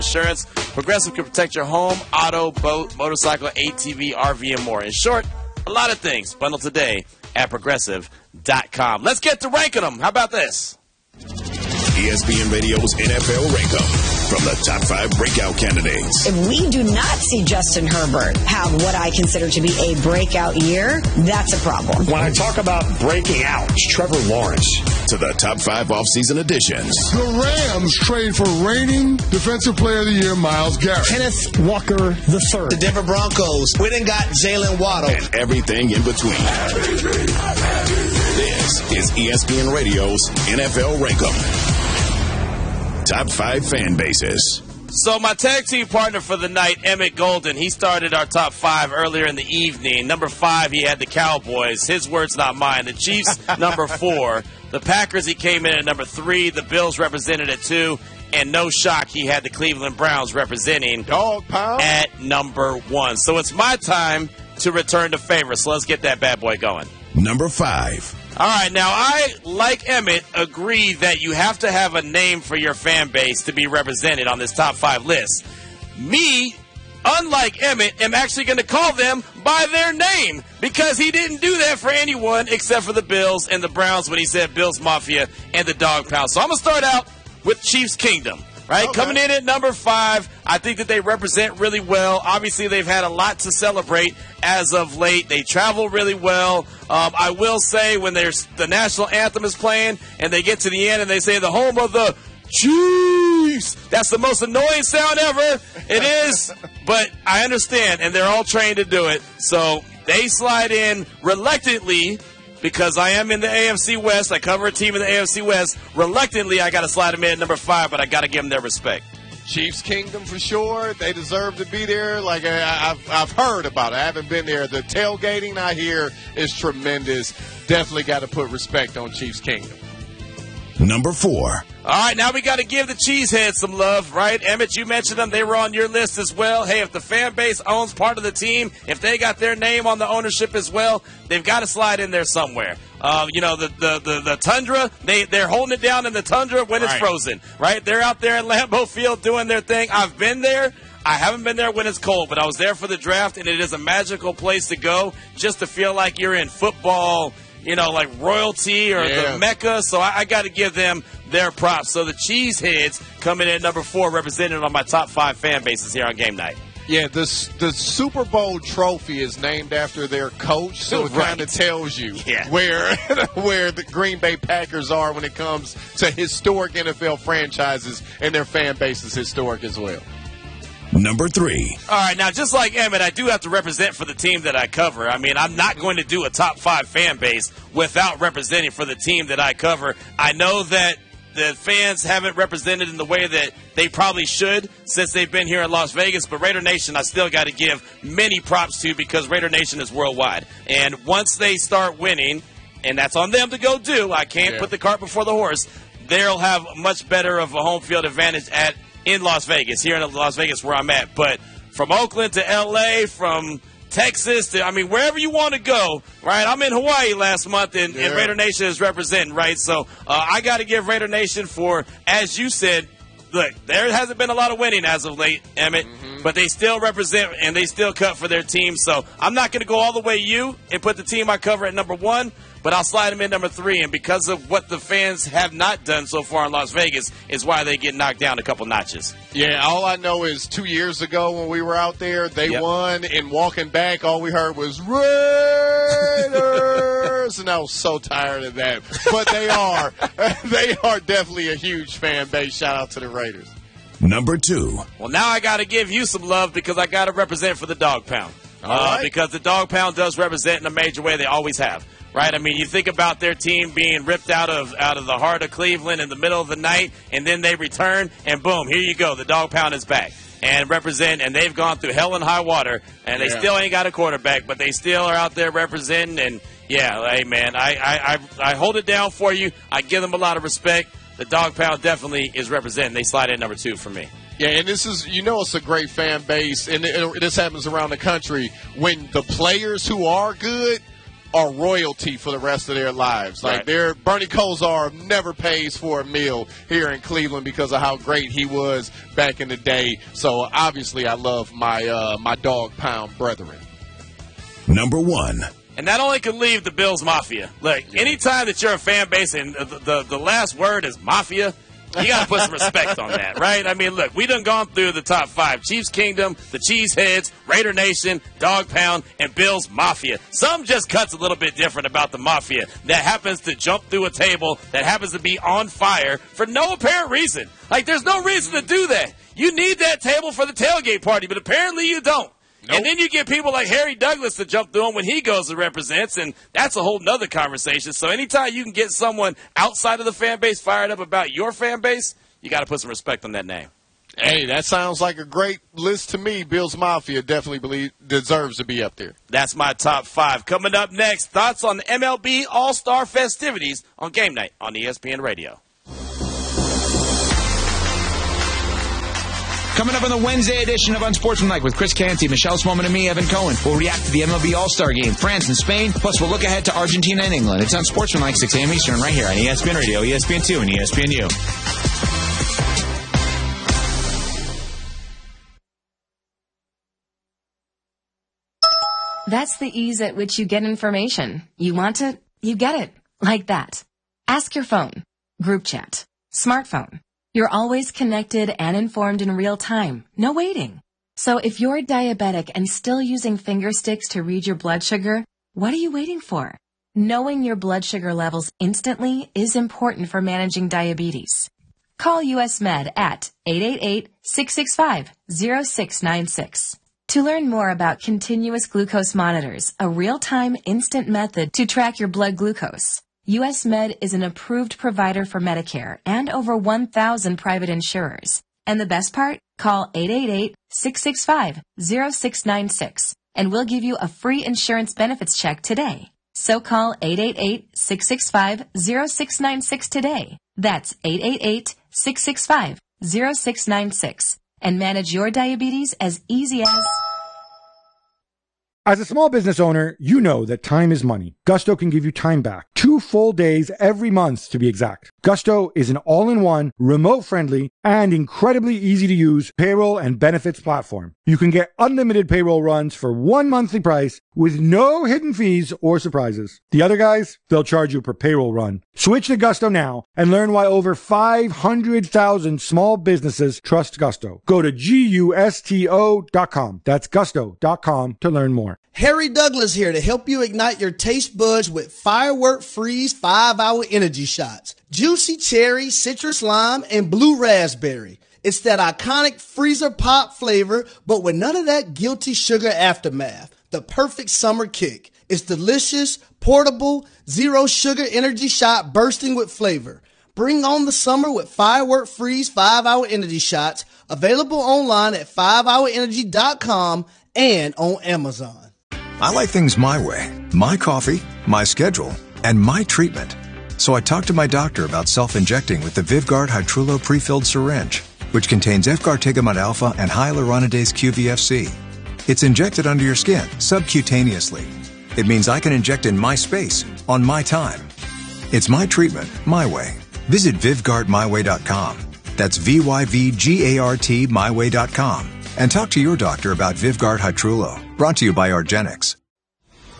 Insurance. Progressive can protect your home, auto, boat, motorcycle, ATV, RV, and more. In short, a lot of things. Bundle today at Progressive.com. Let's get to ranking them. How about this? ESPN Radio's NFL Rank-Em from the top 5 breakout candidates. If we do not see Justin Herbert have what I consider to be a breakout year, that's a problem. When I talk about breaking out, it's Trevor Lawrence. To the top 5 offseason additions. The Rams trade for reigning Defensive Player of the Year, Myles Garrett. Kenneth Walker III. The Denver Broncos went and got Jalen Waddle. And everything in between. This is ESPN Radio's NFL Rank-Em. Top 5 fan bases. So my tag team partner for the night, Emmett Golden, he started our top 5 earlier in the evening. Number 5, he had the Cowboys. His words, not mine. The Chiefs, number 4. The Packers, he came in at number 3. The Bills represented at 2. And no shock, he had the Cleveland Browns representing Dog Pound at number 1. So it's my time to return to favorites. So let's get that bad boy going. Number 5. All right, now I, like Emmett, agree that you have to have a name for your fan base to be represented on this top 5 list. Me, unlike Emmett, am actually going to call them by their name because he didn't do that for anyone except for the Bills and the Browns when he said Bills Mafia and the Dog Pound. So I'm going to start out with Chiefs Kingdom. Right, okay. Coming in at number 5, I think that they represent really well. Obviously, they've had a lot to celebrate as of late. They travel really well. I will say when the national anthem is playing and they get to the end and they say the home of the Chiefs, that's the most annoying sound ever. It is, but I understand, and they're all trained to do it. So they slide in reluctantly. Because I am in the AFC West, I cover a team in the AFC West. Reluctantly, I got to slide them in at number 5, but I got to give them their respect. Chiefs Kingdom for sure. They deserve to be there. Like I've heard about it. I haven't been there. The tailgating I hear is tremendous. Definitely got to put respect on Chiefs Kingdom. Number 4. All right, now we got to give the Cheeseheads some love, right? Emmett, you mentioned them. They were on your list as well. Hey, if the fan base owns part of the team, if they got their name on the ownership as well, they've got to slide in there somewhere. The Tundra, they're holding it down in the Tundra when it's frozen, right? They're out there in Lambeau Field doing their thing. I've been there. I haven't been there when it's cold, but I was there for the draft, and it is a magical place to go just to feel like you're in football, like royalty or the Mecca. So I got to give them their props. So the Cheeseheads coming in at number 4, represented on my top 5 fan bases here on game night. Yeah, the Super Bowl trophy is named after their coach, so it kind of tells you where the Green Bay Packers are when it comes to historic NFL franchises, and their fan base is historic as well. Number 3. All right, now just like Emmett, I do have to represent for the team that I cover. I mean, I'm not going to do a top 5 fan base without representing for the team that I cover. I know that the fans haven't represented in the way that they probably should since they've been here in Las Vegas, but Raider Nation I still got to give many props to because Raider Nation is worldwide. And once they start winning, and that's on them to go do, I can't put the cart before the horse, they'll have much better of a home field advantage in Las Vegas, here in Las Vegas where I'm at. But from Oakland to L.A., from Texas to, wherever you want to go, right? I'm in Hawaii last month, and Raider Nation is representing, right? So I got to give Raider Nation for, as you said, look, there hasn't been a lot of winning as of late, Emmett, but they still represent and they still cut for their team. So I'm not going to go all the way you and put the team I cover at number 1, but I'll slide them in number 3. And because of what the fans have not done so far in Las Vegas is why they get knocked down a couple notches. Yeah, all I know is 2 years ago when we were out there, they won, and walking back, all we heard was Raiders, and I was so tired of that. But they are definitely a huge fan base. Shout out to the Raiders. Number 2. Well, now I got to give you some love because I got to represent for the Dog Pound. Because the Dog Pound does represent in a major way. They always have. Right? You think about their team being ripped out of the heart of Cleveland in the middle of the night, and then they return, and boom, here you go. The Dog Pound is back and represent, and they've gone through hell and high water, and they still ain't got a quarterback, but they still are out there representing. And hey man, I hold it down for you. I give them a lot of respect. The Dog Pound definitely is representing. They slide in number 2 for me. Yeah, and this is, it's a great fan base, and this happens around the country when the players who are good are royalty for the rest of their lives. Like Bernie Kosar never pays for a meal here in Cleveland because of how great he was back in the day. So obviously I love my my dog pound brethren. Number 1. And that only can leave the Bills Mafia. Look, anytime that you're a fan base and the last word is Mafia, you got to put some respect on that, right? I mean, look, we done gone through the top 5. Chiefs Kingdom, the Cheeseheads, Raider Nation, Dog Pound, and Bills Mafia. Some just cuts a little bit different about the Mafia that happens to jump through a table, that happens to be on fire for no apparent reason. Like, there's no reason to do that. You need that table for the tailgate party, but apparently you don't. Nope. And then you get people like Harry Douglas to jump through him when he goes and represents, and that's a whole nother conversation. So anytime you can get someone outside of the fan base fired up about your fan base, you got to put some respect on that name. Hey, that sounds like a great list to me. Bills Mafia definitely deserves to be up there. That's my top 5. Coming up next, thoughts on the MLB All-Star festivities on Game Night on ESPN Radio. Coming up on the Wednesday edition of Unsportsmanlike with Chris Canty, Michelle Smallman, and me, Evan Cohen. We'll react to the MLB All-Star Game, France and Spain. Plus, we'll look ahead to Argentina and England. It's Unsportsmanlike, 6 a.m. Eastern, right here on ESPN Radio, ESPN2, and ESPNU. That's the ease at which you get information. You want it, you get it. Like that. Ask your phone. Group chat. Smartphone. You're always connected and informed in real time. No waiting. So if you're diabetic and still using finger sticks to read your blood sugar, what are you waiting for? Knowing your blood sugar levels instantly is important for managing diabetes. Call US Med at 888-665-0696. To learn more about continuous glucose monitors, a real-time instant method to track your blood glucose. US Med is an approved provider for Medicare and over 1,000 private insurers. And the best part? Call 888-665-0696 and we'll give you a free insurance benefits check today. So call 888-665-0696 today. That's 888-665-0696 and manage your diabetes as easy as... As a small business owner, you know that time is money. Gusto can give you time back. 2 full days every month, to be exact. Gusto is an all-in-one, remote-friendly, and incredibly easy-to-use payroll and benefits platform. You can get unlimited payroll runs for one monthly price with no hidden fees or surprises. The other guys, they'll charge you per payroll run. Switch to Gusto now and learn why over 500,000 small businesses trust Gusto. Go to GUSTO.com. That's Gusto.com to learn more. Harry Douglas here to help you ignite your taste buds with Firework Freeze 5-Hour Energy Shots. Juicy cherry, citrus lime, and blue raspberry. It's that iconic freezer pop flavor, but with none of that guilty sugar aftermath. The perfect summer kick. It's delicious, portable, zero sugar energy shot bursting with flavor. Bring on the summer with Firework Freeze 5-Hour Energy Shots. Available online at 5hourenergy.com and on Amazon. I like things my way. My coffee, my schedule, and my treatment. So I talked to my doctor about self-injecting with the Vyvgart Hytrulo pre-filled syringe, which contains Efgartigimod alpha and hyaluronidase QVFC. It's injected under your skin, subcutaneously. It means I can inject in my space, on my time. It's my treatment, my way. Visit VyvgartMyWay.com. That's VYVGART MyWay.com. And talk to your doctor about Vyvgart Hytrulo. Brought to you by argenx.